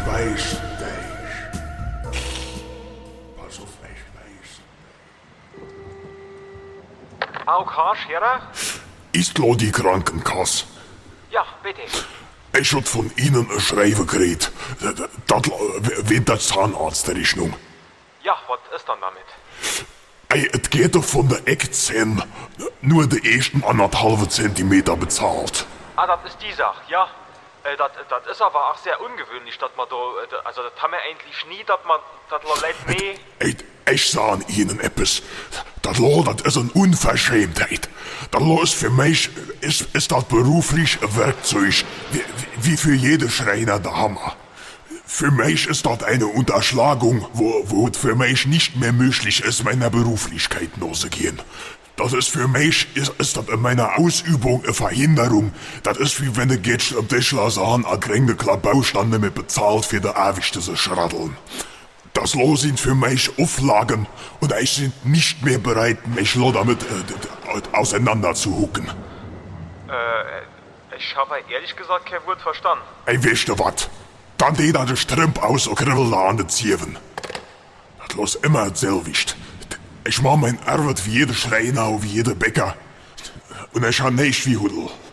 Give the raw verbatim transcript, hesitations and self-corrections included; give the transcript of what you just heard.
weiß dich. Pass auf, ich weiß. Okay, Scherer? Ist lo die Krankenkasse? Ja, bitte. Ich hab von Ihnen ein Schreiben gekriegt. Das wird der Zahnarztrechnung. Ja, was ist dann damit? Ey, es geht doch von der Eckzähne nur die ersten anderthalb Zentimeter bezahlt. Ah, das ist die Sache, ja. Äh, das, das ist aber auch sehr ungewöhnlich, dass man da, äh, also das haben wir eigentlich nie, dass man, dass man Leute mehr... Ey, ich sag Ihnen etwas. Das Lo, das ist eine Unverschämtheit. Das Lo ist für mich, ist, ist das beruflich ein Werkzeug, wie, wie für jede Schreiner der Hammer. Für mich ist das eine Unterschlagung, wo, wo es für mich nicht mehr möglich ist, meiner Beruflichkeit nachzugehen. Das ist für mich, ist, ist das in meiner Ausübung eine Verhinderung. Das ist wie wenn du gehst am Tischler sagen, a kränkte Klabaustand nicht mehr bezahlt für die ewigste zu schraddeln. Das Lo sind für mich Auflagen und ich bin nicht mehr bereit, mich lo damit äh, auseinander zu hucken. Äh, ich habe ehrlich gesagt kein Wort verstanden. Ey, weißt du wat? Dann geht er den Strümp aus und kribbelt an den Zieven. Das los immer selwicht. Ich mach mein Arbeit wie jeder Schreiner und wie jeder Bäcker. Und ich hab nicht wie Hudel.